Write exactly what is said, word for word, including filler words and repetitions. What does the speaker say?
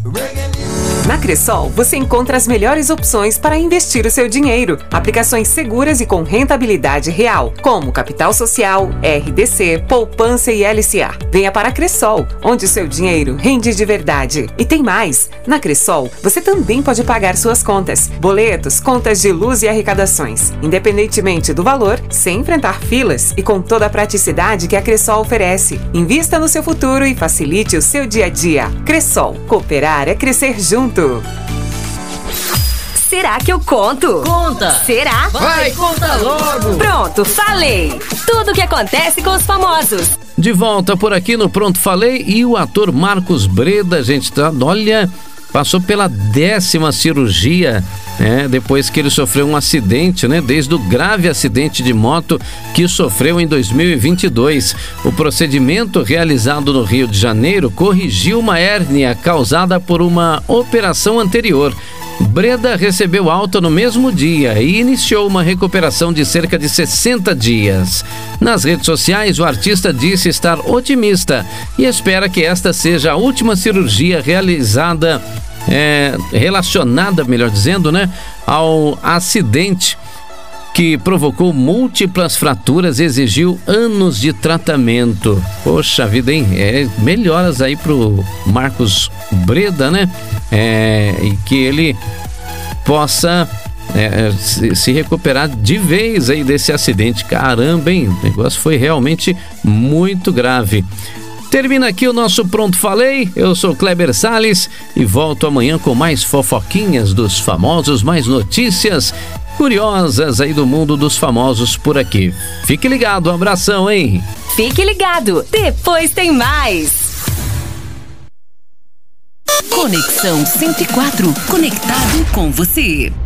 Na Cressol, você encontra as melhores opções para investir o seu dinheiro. Aplicações seguras e com rentabilidade real, como Capital Social, R D C, Poupança e L C A. Venha para a Cressol, onde o seu dinheiro rende de verdade. E tem mais! Na Cressol, você também pode pagar suas contas, boletos, contas de luz e arrecadações, independentemente do valor, sem enfrentar filas e com toda a praticidade que a Cressol oferece. Invista no seu futuro e facilite o seu dia a dia. Cressol, cooperar é crescer junto. Será que eu conto? Conta! Será? Vai, conta logo! Pronto, falei! Tudo o que acontece com os famosos. De volta por aqui no Pronto Falei, e o ator Marcos Breda, gente, tá, olha, passou pela décima cirurgia, né, depois que ele sofreu um acidente, né, desde o grave acidente de moto que sofreu em dois mil e vinte e dois. O procedimento realizado no Rio de Janeiro corrigiu uma hérnia causada por uma operação anterior. Breda recebeu alta no mesmo dia e iniciou uma recuperação de cerca de sessenta dias. Nas redes sociais, o artista disse estar otimista e espera que esta seja a última cirurgia realizada, é, relacionada, melhor dizendo, né, ao acidente que provocou múltiplas fraturas e exigiu anos de tratamento. Poxa vida, hein? É, melhoras aí pro Marcos Breda, né? É, e que ele possa é, se, se recuperar de vez aí desse acidente. Caramba, hein? O negócio foi realmente muito grave. Termina aqui o nosso Pronto Falei. Eu sou Kleber Salles e volto amanhã com mais fofoquinhas dos famosos, mais notícias curiosas aí do mundo dos famosos por aqui. Fique ligado, um abração, hein? Fique ligado, depois tem mais. Conexão cento e quatro, conectado com você.